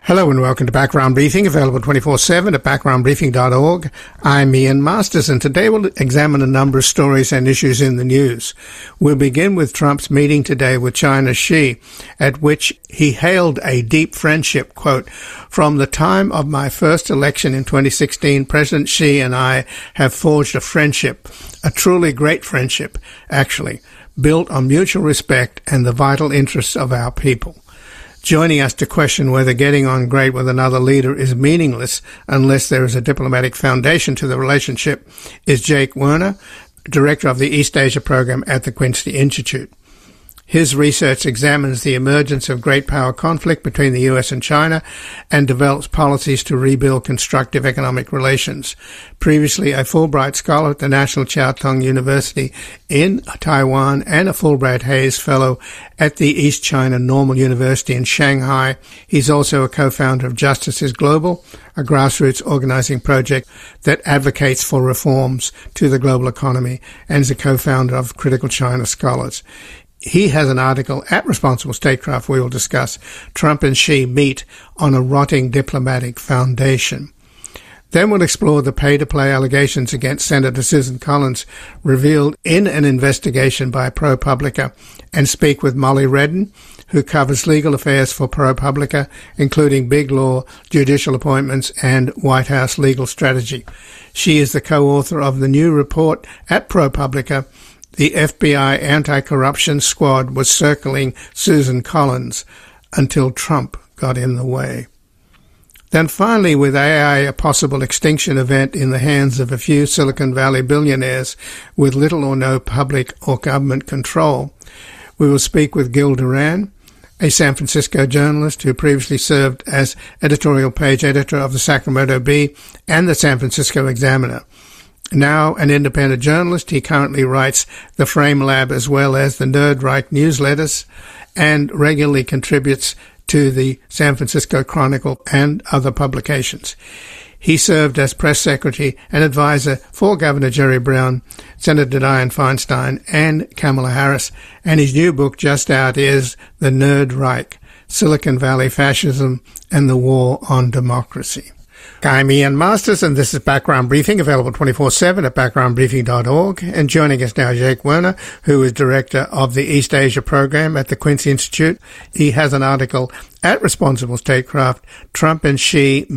Hello and welcome to Background Briefing, available 24/7 at backgroundbriefing.org. I'm Ian Masters, and today we'll examine a number of stories and issues in the news. We'll begin with Trump's meeting today with China's Xi, at which he hailed a deep friendship, quote, "From the time of my first election in 2016, President Xi and I have forged a friendship, a truly great friendship, actually, built on mutual respect and the vital interests of our people." Joining us to question whether getting on great with another leader is meaningless unless there is a diplomatic foundation to the relationship is Jake Werner, Director of the East Asia Program at the Quincy Institute. His research examines the emergence of great power conflict between the US and China and develops policies to rebuild constructive economic relations. Previously a Fulbright Scholar at the National Chiao Tung University in Taiwan and a Fulbright Hays Fellow at the East China Normal University in Shanghai, he's also a co-founder of Justice is Global, a grassroots organizing project that advocates for reforms to the global economy, and is a co-founder of Critical China Scholars. He has an article at Responsible Statecraft we will discuss. Trump and Xi meet on a rotting diplomatic foundation. Then we'll explore the pay-to-play allegations against Senator Susan Collins revealed in an investigation by ProPublica, and speak with Molly Redden, who covers legal affairs for ProPublica, including big law, judicial appointments, and White House legal strategy. She is the co-author of the new report at ProPublica, "The FBI Anti-Corruption Squad was circling Susan Collins until Trump got in the way." Then finally, with AI a possible extinction event in the hands of a few Silicon Valley billionaires with little or no public or government control, we will speak with Gil Duran, a San Francisco journalist who previously served as editorial page editor of the Sacramento Bee and the San Francisco Examiner. Now an independent journalist, he currently writes the Frame Lab as well as the Nerdreich newsletters and regularly contributes to the San Francisco Chronicle and other publications. He served as press secretary and advisor for Governor Jerry Brown, Senator Dianne Feinstein, and Kamala Harris, and his new book just out is The Nerdreich, Silicon Valley Fascism and the War on Democracy. I'm Ian Masters, and this is Background Briefing, available 24/7 at backgroundbriefing.org. And joining us now, Jake Werner, who is Director of the East Asia Program at the Quincy Institute. He has an article at Responsible Statecraft, Trump and Xi